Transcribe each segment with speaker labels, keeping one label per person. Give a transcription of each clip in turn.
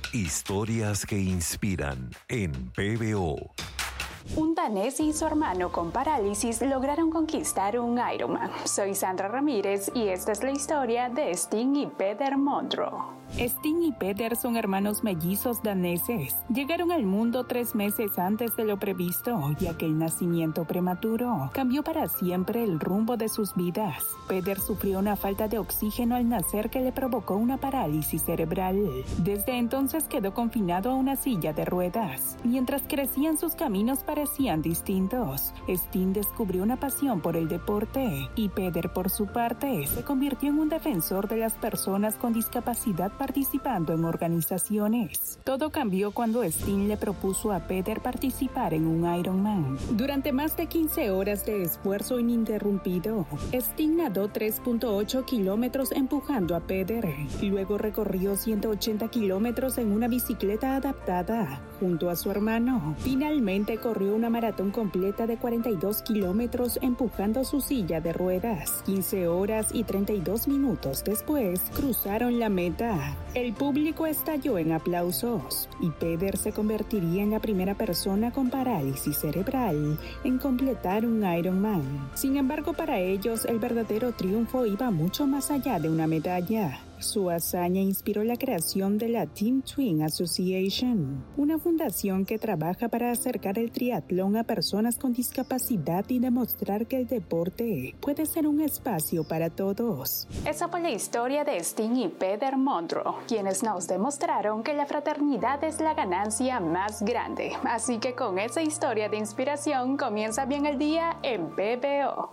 Speaker 1: Historias que inspiran en PBO.
Speaker 2: Un danés y su hermano con parálisis lograron conquistar un Ironman. Soy Sandra Ramírez y esta es la historia de Stig y Peder Monroe. Stig y Peder son hermanos mellizos daneses. Llegaron al mundo 3 meses antes de lo previsto y aquel nacimiento prematuro cambió para siempre el rumbo de sus vidas. Peder sufrió una falta de oxígeno al nacer que le provocó una parálisis cerebral. Desde entonces quedó confinado a una silla de ruedas. Mientras crecían, sus caminos parecían distintos. Stig descubrió una pasión por el deporte y Peder, por su parte, se convirtió en un defensor de las personas con discapacidad participando en organizaciones. Todo cambió cuando Stig le propuso a Peder participar en un Ironman. Durante más de 15 horas de esfuerzo ininterrumpido, Stig nadó 3.8 kilómetros empujando a Peder. Luego recorrió 180 kilómetros en una bicicleta adaptada junto a su hermano. Finalmente corrió una maratón completa de 42 kilómetros empujando su silla de ruedas. 15 horas y 32 minutos después, cruzaron la meta. El público estalló en aplausos y Peder se convertiría en la primera persona con parálisis cerebral en completar un Ironman. Sin embargo, para ellos, el verdadero triunfo iba mucho más allá de una medalla. Su hazaña inspiró la creación de la Team Twin Association, una fundación que trabaja para acercar el triatlón a personas con discapacidad y demostrar que el deporte puede ser un espacio para todos. Esa fue la historia de Stig y Peder Monroe, quienes nos demostraron que la fraternidad es la ganancia más grande. Así que con esa historia de inspiración comienza bien el día en PBO.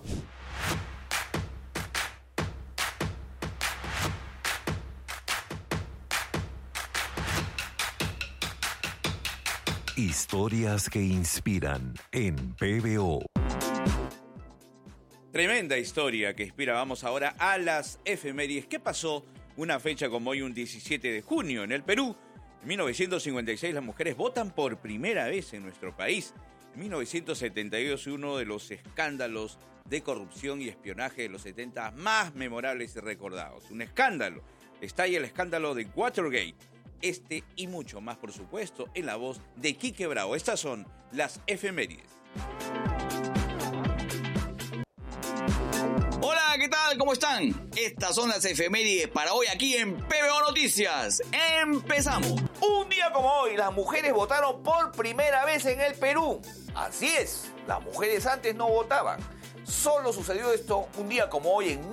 Speaker 1: Historias que inspiran en PBO.
Speaker 3: Tremenda historia que inspira. Vamos ahora a las efemérides. ¿Qué pasó una fecha como hoy, un 17 de junio, en el Perú? En 1956 las mujeres votan por primera vez en nuestro país. En 1972 uno de los escándalos de corrupción y espionaje de los 70 más memorables y recordados. Un escándalo. Estalla el escándalo de Watergate. Este y mucho más, por supuesto, en la voz de Quique Bravo. Estas son las efemérides.
Speaker 4: Hola, ¿qué tal? ¿Cómo están? Estas son las efemérides para hoy aquí en PBO Noticias. ¡Empezamos!
Speaker 5: Un día como hoy, las mujeres votaron por primera vez en el Perú. Así es, las mujeres antes no votaban. Solo sucedió esto un día como hoy en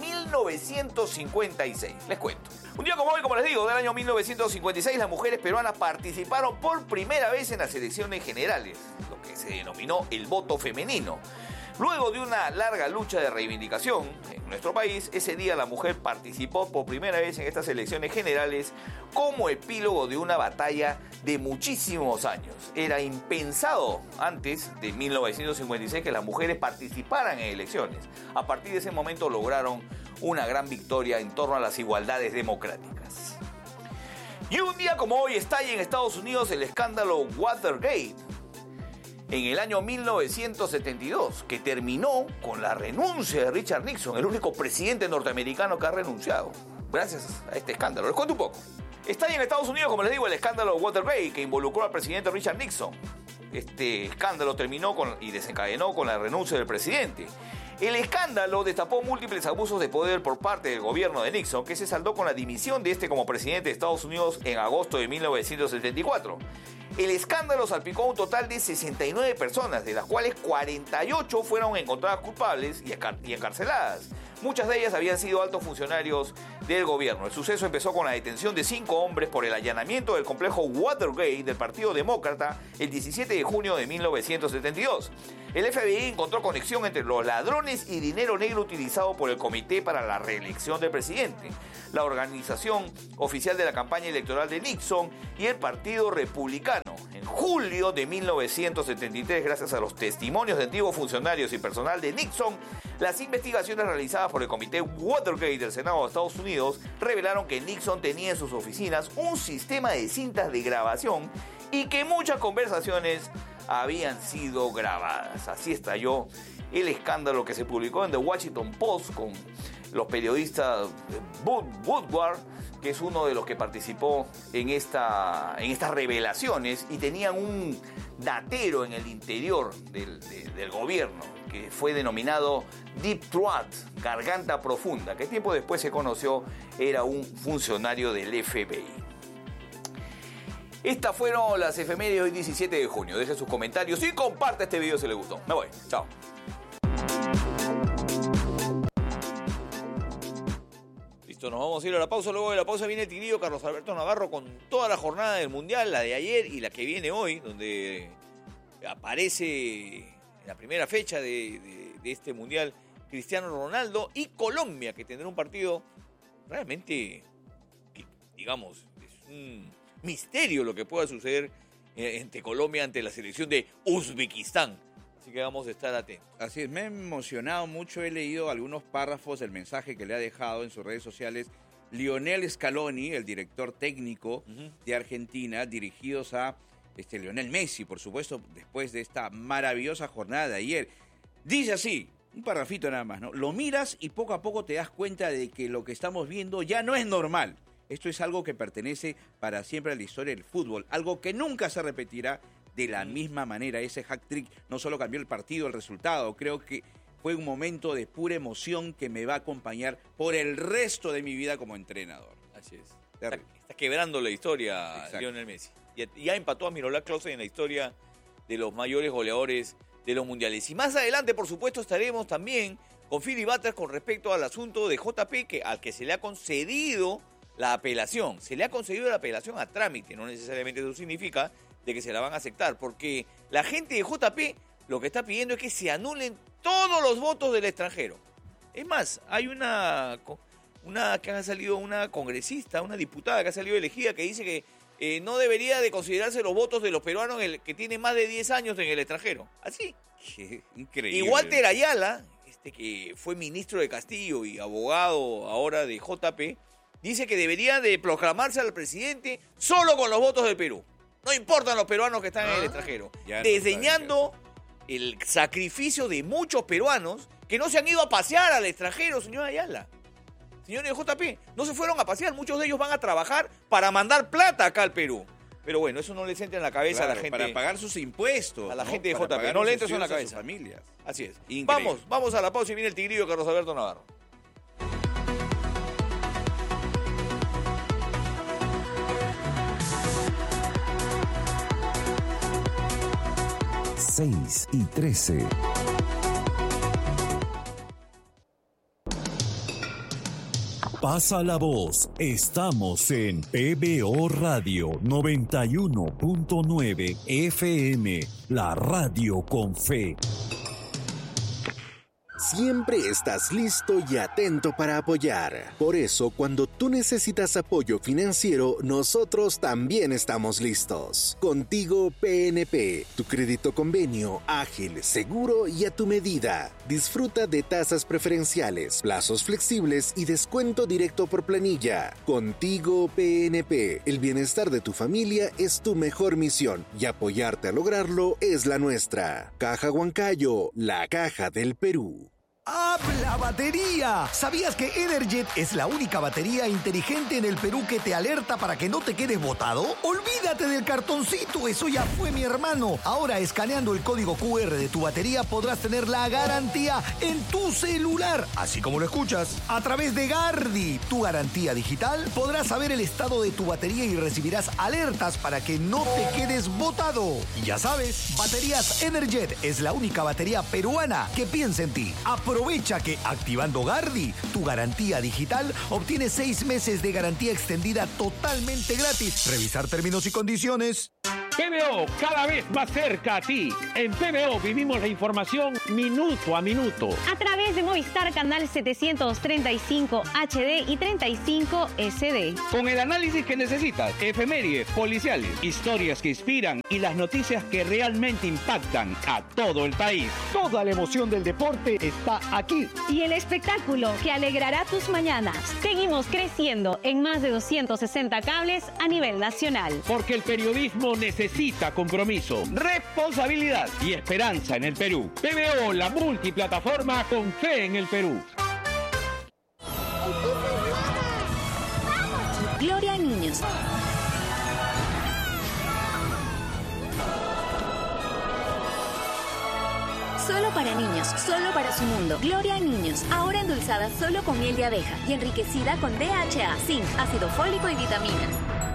Speaker 5: 1956. Les cuento. Un día como hoy, como les digo, del año 1956, las mujeres peruanas participaron por primera vez en las elecciones generales, lo que se denominó el voto femenino. Luego de una larga lucha de reivindicación en nuestro país, ese día la mujer participó por primera vez en estas elecciones generales como epílogo de una batalla de muchísimos años. Era impensado antes de 1956 que las mujeres participaran en elecciones. A partir de ese momento lograron una gran victoria en torno a las igualdades democráticas. Y un día como hoy estalla en Estados Unidos el escándalo Watergate. En el año 1972, que terminó con la renuncia de Richard Nixon, el único presidente norteamericano que ha renunciado, gracias a este escándalo. Les cuento un poco. Está en Estados Unidos, como les digo, el escándalo Watergate, que involucró al presidente Richard Nixon. Este escándalo terminó y desencadenó con la renuncia del presidente. El escándalo destapó múltiples abusos de poder por parte del gobierno de Nixon, que se saldó con la dimisión de este como presidente de Estados Unidos en agosto de 1974. El escándalo salpicó a un total de 69 personas, de las cuales 48 fueron encontradas culpables y encarceladas. Muchas de ellas habían sido altos funcionarios del gobierno. El suceso empezó con la detención de 5 hombres por el allanamiento del complejo Watergate del Partido Demócrata el 17 de junio de 1972. El FBI encontró conexión entre los ladrones y dinero negro utilizado por el Comité para la Reelección del Presidente, la organización oficial de la campaña electoral de Nixon y el Partido Republicano. En julio de 1973, gracias a los testimonios de antiguos funcionarios y personal de Nixon, las investigaciones realizadas por el Comité Watergate del Senado de Estados Unidos revelaron que Nixon tenía en sus oficinas un sistema de cintas de grabación y que muchas conversaciones habían sido grabadas. Así estalló el escándalo que se publicó en The Washington Post con los periodistas Woodward, que es uno de los que participó en estas revelaciones, y tenían un datero en el interior del gobierno que fue denominado Deep Throat, garganta profunda, que tiempo después se conoció era un funcionario del FBI. Estas fueron las efemérides de hoy 17 de junio. Deje sus comentarios y comparte este video si le gustó. Me voy. Chao. Listo, nos vamos a ir a la pausa. Luego de la pausa viene el tigrillo Carlos Alberto Navarro con toda la jornada del Mundial, la de ayer y la que viene hoy, donde aparece en la primera fecha de este Mundial Cristiano Ronaldo y Colombia, que tendrá un partido realmente, digamos, es un misterio lo que pueda suceder entre Colombia ante la selección de Uzbekistán. Así que vamos a estar atentos.
Speaker 3: Así es, me ha emocionado mucho. He leído algunos párrafos del mensaje que le ha dejado en sus redes sociales Lionel Scaloni, el director técnico de Argentina, dirigidos a Lionel Messi, por supuesto, después de esta maravillosa jornada de ayer. Dice así, un parrafito nada más, ¿no? Lo miras y poco a poco te das cuenta de que lo que estamos viendo ya no es normal. Esto es algo que pertenece para siempre a la historia del fútbol, algo que nunca se repetirá de la misma manera. Ese hat-trick no solo cambió el partido, el resultado, creo que fue un momento de pura emoción que me va a acompañar por el resto de mi vida como entrenador.
Speaker 5: Así es. Está quebrando la historia.
Speaker 3: Exacto.
Speaker 5: Lionel Messi. Ya empató a Miroslav Klose en la historia de los mayores goleadores de los mundiales. Y más adelante, por supuesto, estaremos también con Philly Butters con respecto al asunto de JP, al que se le ha concedido la apelación. Se le ha concedido la apelación a trámite. No necesariamente eso significa de que se la van a aceptar, porque la gente de JP lo que está pidiendo es que se anulen todos los votos del extranjero. Es más, hay una que ha salido, una congresista, una diputada que ha salido elegida, que dice que no debería de considerarse los votos de los peruanos que tienen más de 10 años en el extranjero. Así.
Speaker 3: Qué increíble.
Speaker 5: Y Walter Ayala, que fue ministro de Castillo y abogado ahora de JP, dice que debería de proclamarse al presidente solo con los votos del Perú. No importan los peruanos que están en el extranjero. Desdeñando el sacrificio de muchos peruanos que no se han ido a pasear al extranjero, señor Ayala. Señores de JP, no se fueron a pasear. Muchos de ellos van a trabajar para mandar plata acá al Perú. Pero bueno, eso no les entra en la cabeza a la gente.
Speaker 3: Para pagar sus impuestos.
Speaker 5: A la gente de JP. No le entra eso en la cabeza.
Speaker 3: Familias.
Speaker 5: Así es.
Speaker 3: Increíble.
Speaker 5: Vamos a la pausa y viene el tigrillo Carlos Alberto Navarro.
Speaker 1: Seis y 13. Pasa la voz. Estamos en PBO Radio 91.9 FM, la radio con fe.
Speaker 6: Siempre estás listo y atento para apoyar. Por eso, cuando tú necesitas apoyo financiero, nosotros también estamos listos. Contigo PNP, tu crédito convenio, ágil, seguro y a tu medida. Disfruta de tasas preferenciales, plazos flexibles y descuento directo por planilla. Contigo PNP, el bienestar de tu familia es tu mejor misión y apoyarte a lograrlo es la nuestra. Caja Huancayo, la caja del Perú.
Speaker 7: ¡Habla batería! ¿Sabías que Energet es la única batería inteligente en el Perú que te alerta para que no te quedes botado? ¡Olvídate del cartoncito! ¡Eso ya fue, mi hermano! Ahora, escaneando el código QR de tu batería, podrás tener la garantía en tu celular, así como lo escuchas. A través de Gardi, tu garantía digital, podrás saber el estado de tu batería y recibirás alertas para que no te quedes botado. Y ya sabes, Baterías Energet es la única batería peruana que piensa en ti. Aprovecha que activando Gardi, tu garantía digital, obtienes 6 meses de garantía extendida totalmente gratis. Revisar términos y condiciones.
Speaker 8: PBO, cada vez más cerca a ti. En PBO vivimos la información minuto a minuto.
Speaker 9: A través de Movistar Canal 735 HD y 35 SD.
Speaker 8: Con el análisis que necesitas, efemérides, policiales, historias que inspiran y las noticias que realmente impactan a todo el país. Toda la emoción del deporte está aquí.
Speaker 9: Y el espectáculo que alegrará tus mañanas. Seguimos creciendo en más de 260 cables a nivel nacional.
Speaker 8: Porque el periodismo necesita compromiso, responsabilidad y esperanza en el Perú. PBO, la multiplataforma con fe en el Perú.
Speaker 10: niños. Solo para niños, solo para su mundo. Gloria a niños, ahora endulzada solo con miel de abeja y enriquecida con DHA, zinc, ácido fólico y vitaminas.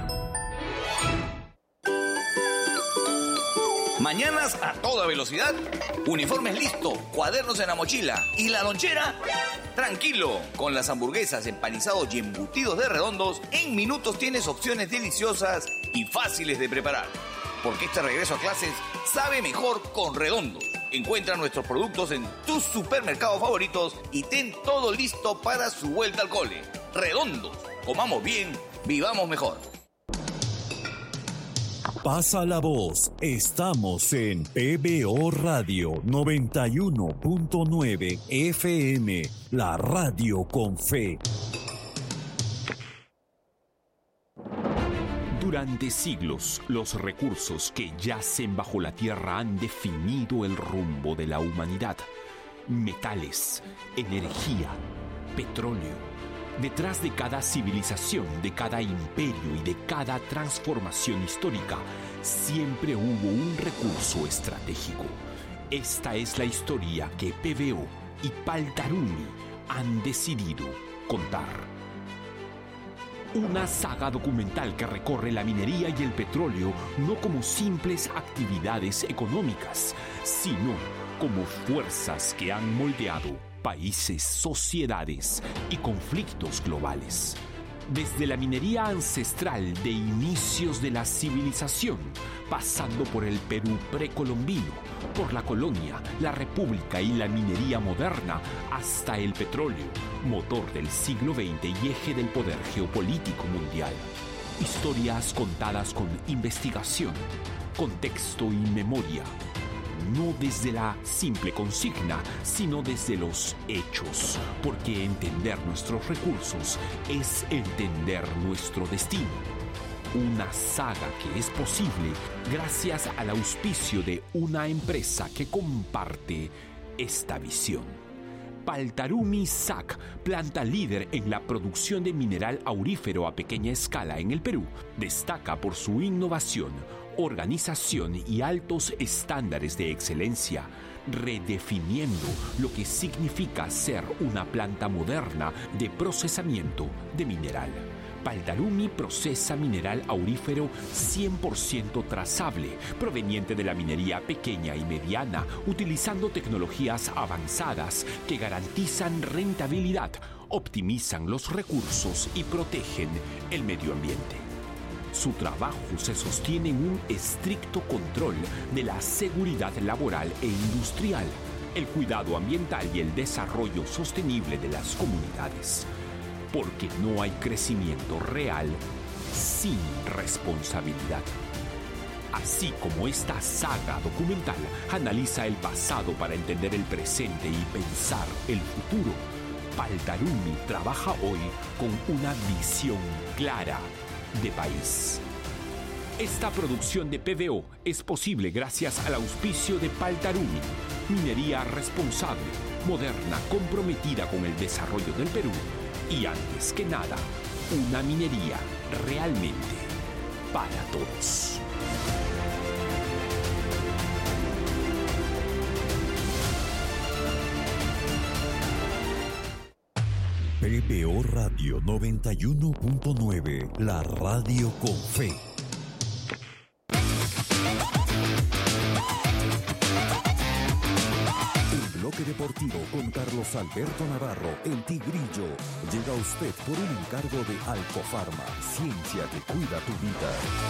Speaker 4: Mañanas a toda velocidad, uniformes listo, cuadernos en la mochila y la lonchera. Tranquilo, con las hamburguesas, empanizados y embutidos de Redondos, en minutos tienes opciones deliciosas y fáciles de preparar. Porque este regreso a clases sabe mejor con Redondos. Encuentra nuestros productos en tus supermercados favoritos y ten todo listo para su vuelta al cole. Redondos, comamos bien, vivamos mejor.
Speaker 1: Pasa la voz, estamos en PBO Radio 91.9 FM, la radio con fe.
Speaker 11: Durante siglos, los recursos que yacen bajo la tierra han definido el rumbo de la humanidad. Metales, energía, petróleo. Detrás de cada civilización, de cada imperio y de cada transformación histórica, siempre hubo un recurso estratégico. Esta es la historia que PBO y Paltarumi han decidido contar. Una saga documental que recorre la minería y el petróleo no como simples actividades económicas, sino como fuerzas que han moldeado países, sociedades y conflictos globales. Desde la minería ancestral de inicios de la civilización, pasando por el Perú precolombino, por la colonia, la república y la minería moderna, hasta el petróleo, motor del siglo XX y eje del poder geopolítico mundial. Historias contadas con investigación, contexto y memoria. No desde la simple consigna, sino desde los hechos, porque entender nuestros recursos es entender nuestro destino. Una saga que es posible gracias al auspicio de una empresa que comparte esta visión. Paltarumi SAC, planta líder en la producción de mineral aurífero a pequeña escala en el Perú, destaca por su innovación, organización y altos estándares de excelencia, redefiniendo lo que significa ser una planta moderna de procesamiento de mineral. Paltarumi procesa mineral aurífero 100% trazable, proveniente de la minería pequeña y mediana, utilizando tecnologías avanzadas que garantizan rentabilidad, optimizan los recursos y protegen el medio ambiente. Su trabajo se sostiene en un estricto control de la seguridad laboral e industrial, el cuidado ambiental y el desarrollo sostenible de las comunidades. Porque no hay crecimiento real sin responsabilidad. Así como esta saga documental analiza el pasado para entender el presente y pensar el futuro, Paltarumi trabaja hoy con una visión clara de país. Esta producción de PBO es posible gracias al auspicio de Paltarumi, minería responsable, moderna, comprometida con el desarrollo del Perú y, antes que nada, una minería realmente para todos.
Speaker 1: PBO Radio 91.9, la radio con fe. El bloque deportivo con Carlos Alberto Navarro, el Tigrillo, llega a usted por un encargo de Alcofarma, ciencia que cuida tu vida.